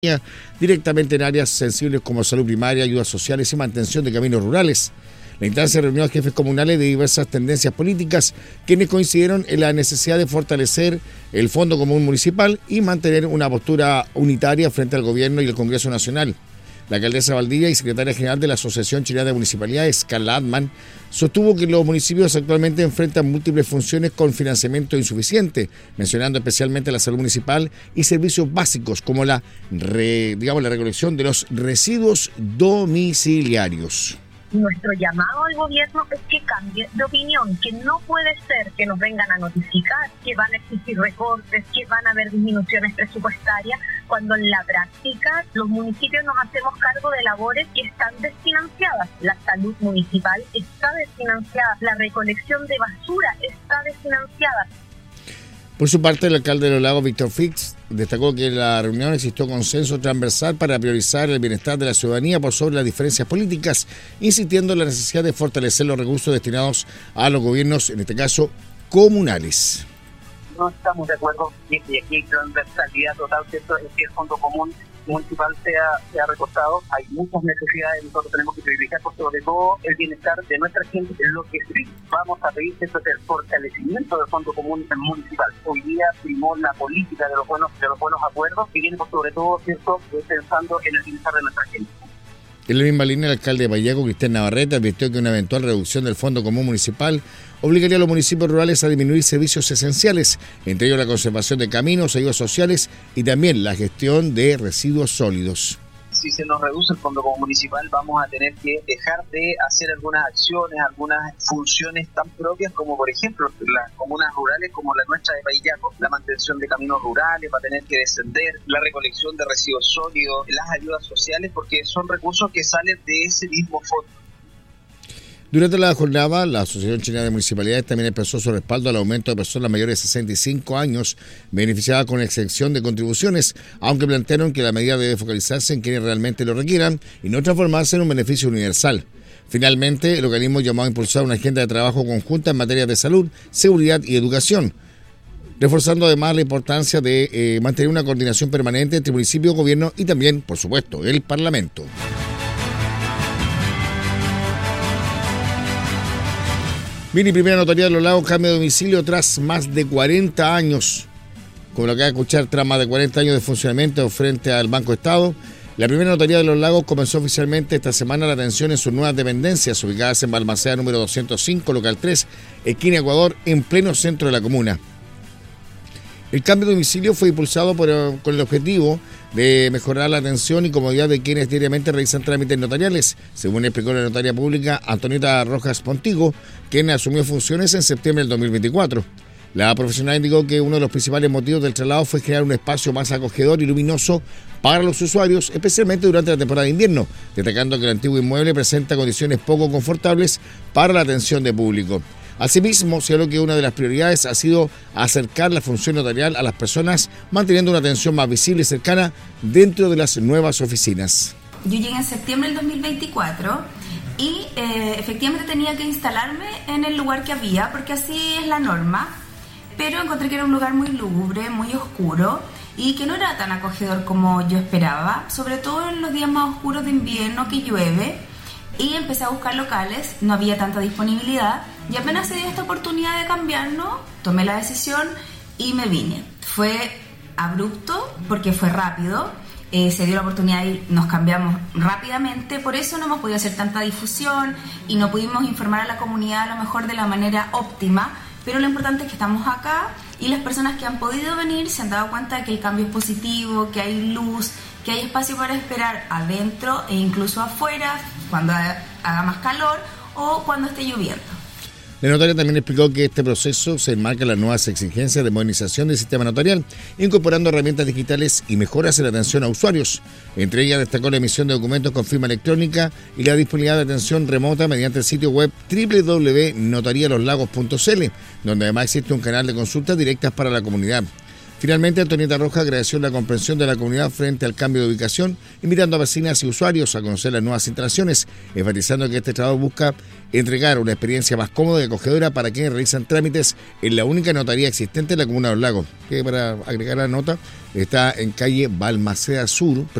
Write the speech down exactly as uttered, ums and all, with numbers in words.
directamente en áreas sensibles como salud primaria, ayudas sociales y mantención de caminos rurales. La instancia reunió a jefes comunales de diversas tendencias políticas, quienes coincidieron en la necesidad de fortalecer el Fondo Común Municipal y mantener una postura unitaria frente al Gobierno y el Congreso Nacional. La alcaldesa Valdivia y secretaria general de la Asociación Chilena de Municipalidades, Carla Atman, sostuvo que los municipios actualmente enfrentan múltiples funciones con financiamiento insuficiente, mencionando especialmente la salud municipal y servicios básicos como la, re, digamos, la recolección de los residuos domiciliarios. Nuestro llamado al gobierno es que cambie de opinión, que no puede ser que nos vengan a notificar que van a existir recortes, que van a haber disminuciones presupuestarias, cuando en la práctica los municipios nos hacemos cargo de labores que están desfinanciadas. La salud municipal está desfinanciada, la recolección de basura está desfinanciada. Por su parte, el alcalde de Los Lagos, Víctor Fix, destacó que en la reunión existió consenso transversal para priorizar el bienestar de la ciudadanía por sobre las diferencias políticas, insistiendo en la necesidad de fortalecer los recursos destinados a los gobiernos, en este caso, comunales. No estamos de acuerdo y aquí hay transversalidad total, ¿cierto? Es que el Fondo Común Municipal sea, sea recortado. Hay muchas necesidades, nosotros tenemos que privilegiar por sobre todo el bienestar de nuestra gente. Es lo que sí vamos a pedir, es el fortalecimiento del Fondo Común Municipal. Hoy día primó la política de los buenos de los buenos acuerdos que viene por sobre todo, ¿cierto?, pensando en el bienestar de nuestra gente. En la misma línea, el alcalde de Payaco, Cristian Navarrete, advirtió que una eventual reducción del Fondo Común Municipal obligaría a los municipios rurales a disminuir servicios esenciales, entre ellos la conservación de caminos, ayudas sociales y también la gestión de residuos sólidos. Si se nos reduce el Fondo Común Municipal, vamos a tener que dejar de hacer algunas acciones, algunas funciones tan propias como, por ejemplo, las comunas rurales como la nuestra de Payaco. La mantención de caminos rurales va a tener que descender, la recolección de residuos sólidos, las ayudas sociales, porque son recursos que salen de ese mismo fondo. Durante la jornada, la Asociación Chilena de Municipalidades también expresó su respaldo al aumento de personas mayores de sesenta y cinco años beneficiadas con exención de contribuciones, aunque plantearon que la medida debe focalizarse en quienes realmente lo requieran y no transformarse en un beneficio universal. Finalmente, el organismo llamó a impulsar una agenda de trabajo conjunta en materia de salud, seguridad y educación, reforzando además la importancia de eh, mantener una coordinación permanente entre municipio, gobierno y también, por supuesto, el Parlamento. Mini primera notaría de Los Lagos cambia de domicilio tras más de cuarenta años. Como lo que va a escuchar, tras más de cuarenta años de funcionamiento frente al Banco Estado, la primera notaría de Los Lagos comenzó oficialmente esta semana la atención en sus nuevas dependencias, ubicadas en Balmaceda número doscientos cinco, local tres, esquina Ecuador, en pleno centro de la comuna. El cambio de domicilio fue impulsado por, con el objetivo de mejorar la atención y comodidad de quienes diariamente realizan trámites notariales, según explicó la notaria pública Antonieta Rojas Pontigo, quien asumió funciones en septiembre del dos mil veinticuatro. La profesional indicó que uno de los principales motivos del traslado fue crear un espacio más acogedor y luminoso para los usuarios, especialmente durante la temporada de invierno, destacando que el antiguo inmueble presenta condiciones poco confortables para la atención de público. Asimismo, señaló que una de las prioridades ha sido acercar la función notarial a las personas, manteniendo una atención más visible y cercana dentro de las nuevas oficinas. Yo llegué en septiembre del dos mil veinticuatro y eh, efectivamente tenía que instalarme en el lugar que había, porque así es la norma, pero encontré que era un lugar muy lúgubre, muy oscuro y que no era tan acogedor como yo esperaba, sobre todo en los días más oscuros de invierno que llueve. Y empecé a buscar locales, no había tanta disponibilidad y apenas se dio esta oportunidad de cambiarnos, tomé la decisión y me vine. Fue abrupto porque fue rápido, eh, se dio la oportunidad y nos cambiamos rápidamente, por eso no hemos podido hacer tanta difusión y no pudimos informar a la comunidad a lo mejor de la manera óptima, pero lo importante es que estamos acá y las personas que han podido venir se han dado cuenta de que el cambio es positivo, que hay luz, que hay espacio para esperar adentro e incluso afuera cuando haga más calor o cuando esté lloviendo. La notaria también explicó que este proceso se enmarca en las nuevas exigencias de modernización del sistema notarial, incorporando herramientas digitales y mejoras en la atención a usuarios. Entre ellas destacó la emisión de documentos con firma electrónica y la disponibilidad de atención remota mediante el sitio web doble u doble u doble u punto notaría los lagos punto c l, donde además existe un canal de consultas directas para la comunidad. Finalmente, Antonieta Rojas agradeció la comprensión de la comunidad frente al cambio de ubicación, invitando a vecinas y usuarios a conocer las nuevas instalaciones, enfatizando que este trabajo busca entregar una experiencia más cómoda y acogedora para quienes realizan trámites en la única notaría existente en la comuna de Los Lagos, que para agregar la nota está en calle Balmaceda Sur,